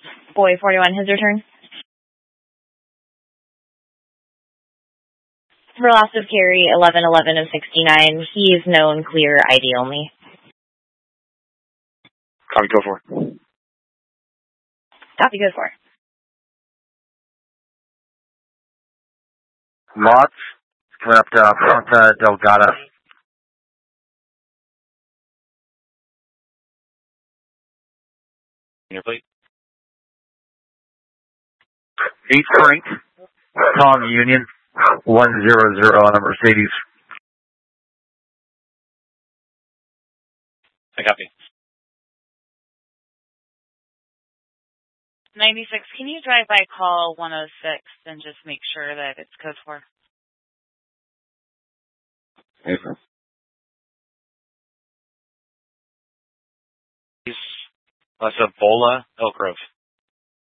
Boy 41 has returned. For loss of carry, 1111 of 69. He is known clear ID only. Copy, go for it. Copy, go for it. Lots coming up to Ponta Delgada. Your plate. 8 Frank, Tom Union, 100 on a Mercedes. I copy. 96, can you drive by call 106 and just make sure that it's code 4? That's Ebola, Elk Grove.